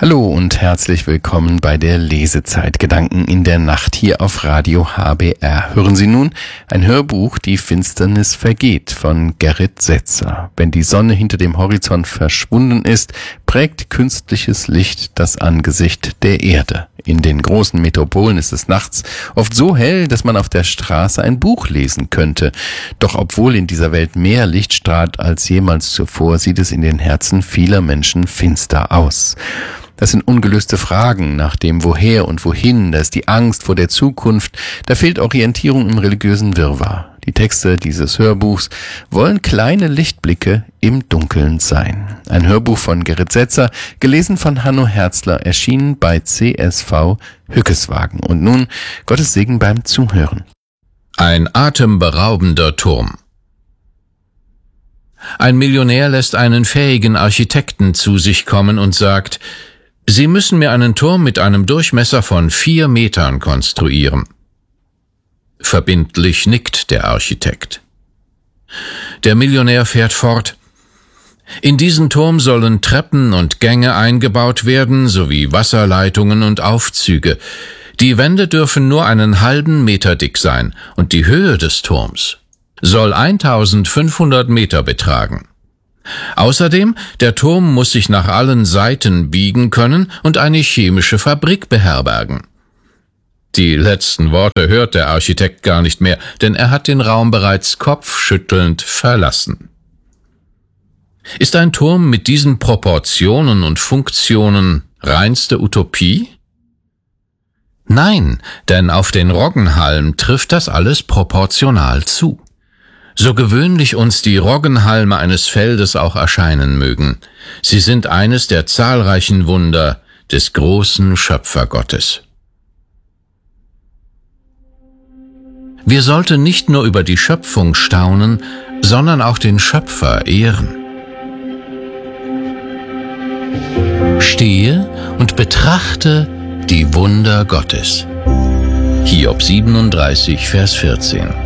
Hallo und herzlich willkommen bei der Lesezeit Gedanken in der Nacht hier auf Radio HBR. Hören Sie nun ein Hörbuch Die Finsternis vergeht von Gerrit Setzer. Wenn die Sonne hinter dem Horizont verschwunden ist, prägt künstliches Licht das Angesicht der Erde. In den großen Metropolen ist es nachts oft so hell, dass man auf der Straße ein Buch lesen könnte. Doch obwohl in dieser Welt mehr Licht strahlt als jemals zuvor, sieht es in den Herzen vieler Menschen finster aus. Das sind ungelöste Fragen nach dem Woher und Wohin, da ist die Angst vor der Zukunft, da fehlt Orientierung im religiösen Wirrwarr. Die Texte dieses Hörbuchs wollen kleine Lichtblicke im Dunkeln sein. Ein Hörbuch von Gerrit Setzer, gelesen von Hanno Herzler, erschienen bei CSV Hückeswagen. Und nun Gottes Segen beim Zuhören. Ein atemberaubender Turm. Ein Millionär lässt einen fähigen Architekten zu sich kommen und sagt: Sie müssen mir einen Turm mit einem Durchmesser von 4 Metern konstruieren. Verbindlich nickt der Architekt. Der Millionär fährt fort: In diesen Turm sollen Treppen und Gänge eingebaut werden, sowie Wasserleitungen und Aufzüge. Die Wände dürfen nur einen halben Meter dick sein, und die Höhe des Turms soll 1500 Meter betragen. Außerdem, der Turm muss sich nach allen Seiten biegen können und eine chemische Fabrik beherbergen. Die letzten Worte hört der Architekt gar nicht mehr, denn er hat den Raum bereits kopfschüttelnd verlassen. Ist ein Turm mit diesen Proportionen und Funktionen reinste Utopie? Nein, denn auf den Roggenhalm trifft das alles proportional zu. So gewöhnlich uns die Roggenhalme eines Feldes auch erscheinen mögen, sie sind eines der zahlreichen Wunder des großen Schöpfergottes. Wir sollten nicht nur über die Schöpfung staunen, sondern auch den Schöpfer ehren. Stehe und betrachte die Wunder Gottes. Hiob 37, Vers 14.